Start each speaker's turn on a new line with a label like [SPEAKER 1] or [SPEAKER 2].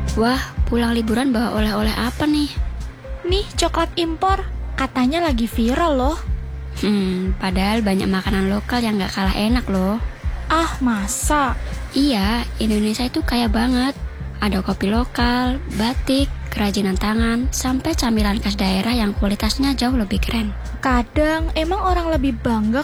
[SPEAKER 1] Wah, pulang liburan bawa oleh-oleh apa nih?
[SPEAKER 2] Nih coklat impor, katanya lagi viral loh.
[SPEAKER 1] Padahal banyak makanan lokal yang gak kalah enak loh.
[SPEAKER 2] Ah, masa?
[SPEAKER 1] Iya, Indonesia itu kaya banget. Ada kopi lokal, batik, kerajinan tangan, sampai camilan khas daerah yang kualitasnya jauh lebih keren.
[SPEAKER 2] Kadang emang orang lebih bangga